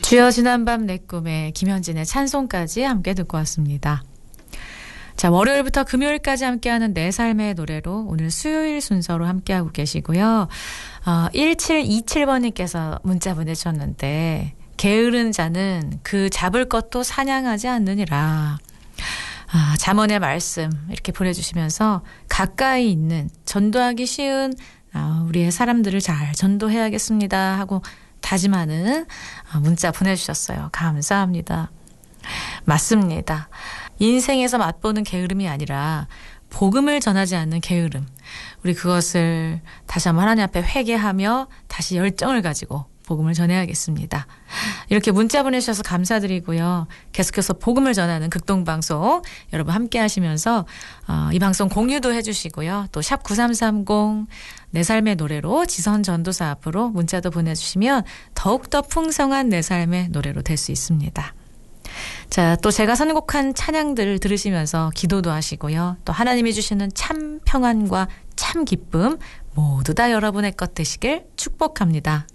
주여 지난밤 내 꿈에 김현진의 찬송까지 함께 듣고 왔습니다. 자, 월요일부터 금요일까지 함께하는 내 삶의 노래로 오늘 수요일 순서로 함께하고 계시고요. 1727번님께서 문자 보내주셨는데 게으른 자는 그 잡을 것도 사냥하지 않느니라. 잠언의 말씀 이렇게 보내주시면서 가까이 있는 전도하기 쉬운 우리의 사람들을 잘 전도해야겠습니다 하고 다짐하는 문자 보내주셨어요. 감사합니다. 맞습니다. 인생에서 맛보는 게으름이 아니라 복음을 전하지 않는 게으름. 우리 그것을 다시 한번 하나님 앞에 회개하며 다시 열정을 가지고 복음을 전해야겠습니다. 이렇게 문자 보내주셔서 감사드리고요. 계속해서 복음을 전하는 극동방송 여러분 함께 하시면서 이 방송 공유도 해주시고요. 또 샵 9330 내 삶의 노래로 지선 전도사 앞으로 문자도 보내주시면 더욱더 풍성한 내 삶의 노래로 될 수 있습니다. 자, 또 제가 선곡한 찬양들을 들으시면서 기도도 하시고요. 또 하나님이 주시는 참 평안과 참 기쁨 모두 다 여러분의 것 되시길 축복합니다.